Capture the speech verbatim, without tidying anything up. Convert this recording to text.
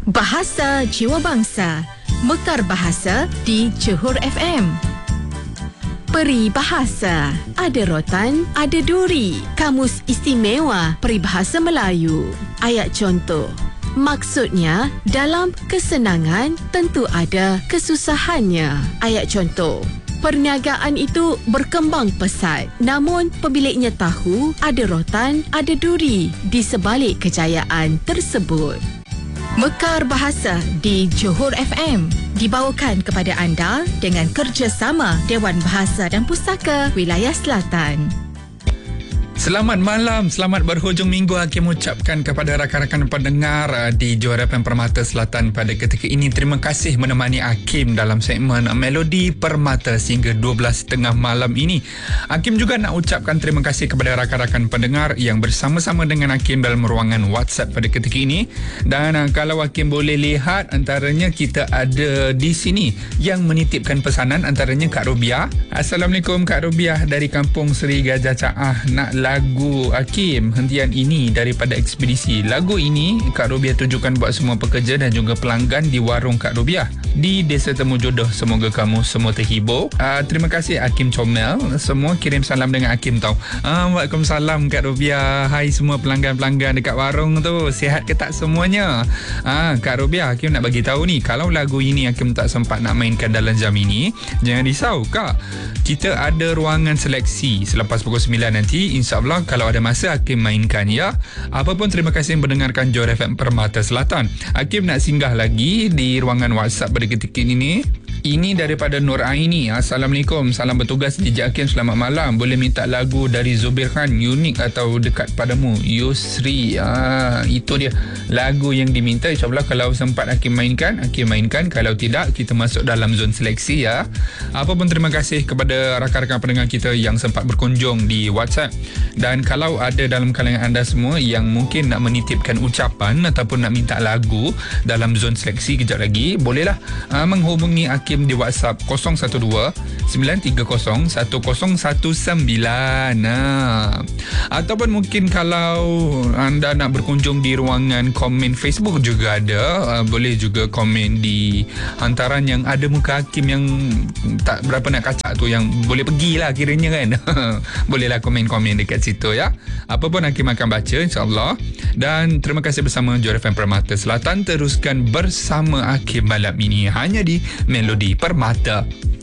Bahasa Jiwa Bangsa, Mekar Bahasa di Johor F M. Peribahasa, ada rotan, ada duri. Kamus Istimewa Peribahasa Melayu. Ayat contoh. Maksudnya, dalam kesenangan tentu ada kesusahannya. Ayat contoh. Perniagaan itu berkembang pesat, namun pemiliknya tahu ada rotan, ada duri di sebalik kejayaan tersebut. Mekar Bahasa di Johor F M dibawakan kepada anda dengan kerjasama Dewan Bahasa dan Pustaka Wilayah Selatan. Selamat malam, selamat berhujung minggu. Hakim ucapkan kepada rakan-rakan pendengar di Johor F M Permata Selatan pada ketika ini. Terima kasih menemani Hakim dalam segmen Melodi Permata sehingga dua belas tiga puluh malam ini. Hakim juga nak ucapkan terima kasih kepada rakan-rakan pendengar yang bersama-sama dengan Hakim dalam ruangan WhatsApp pada ketika ini. Dan uh, kalau Hakim boleh lihat, antaranya kita ada di sini yang menitipkan pesanan, antaranya Kak Rubiah. Assalamualaikum Kak Rubiah dari Kampung Seri Gajah Caah, nak lagu Hakim hentian ini daripada ekspedisi. Lagu ini Kak Rubiah tujukan buat semua pekerja dan juga pelanggan di warung Kak Rubiah di Desa Temu Jodoh. Semoga kamu semua terhibur. Uh, terima kasih Hakim Comel. Semua kirim salam dengan Hakim tau. Uh, Waalaikumsalam Kak Rubiah. Hai semua pelanggan-pelanggan dekat warung tu. Sihat ke tak semuanya? Uh, Kak Rubiah, Hakim nak bagi tahu ni, kalau lagu ini Hakim tak sempat nak mainkan dalam jam ini, jangan risau Kak. Kita ada ruangan seleksi selepas pukul sembilan nanti. InsyaAllah kalau ada masa Hakim mainkan ya. Apapun, terima kasih mendengarkan Johor F M Permata Selatan. Hakim nak singgah lagi di ruangan WhatsApp pada ketika ini. Ini daripada Nur Aini. Assalamualaikum, salam bertugas D J Hakim, selamat malam. Boleh minta lagu dari Zubir Khan, Unik atau Dekat Padamu, Yusri. Ah, itu dia lagu yang diminta. InsyaAllah kalau sempat Hakim mainkan, Hakim mainkan. Kalau tidak, kita masuk dalam zon seleksi ya. Apapun, terima kasih kepada rakan-rakan pendengar kita yang sempat berkunjung di WhatsApp. Dan kalau ada dalam kalangan anda semua yang mungkin nak menitipkan ucapan ataupun nak minta lagu dalam zon seleksi kejap lagi, bolehlah uh, menghubungi Hakim di WhatsApp kosong satu dua sembilan tiga kosong satu kosong satu sembilan. Nah, ataupun mungkin kalau anda nak berkunjung di ruangan komen Facebook juga ada, uh, boleh juga komen di hantaran yang ada muka Hakim yang tak berapa nak kacak tu, yang boleh pergilah kiranya kan. Bolehlah komen-komen dekat situ ya. Apapun Hakim akan baca insyaAllah. Dan terima kasih bersama Johor F M Permata Selatan. Teruskan bersama Hakim malam ini hanya di Melodi Permata.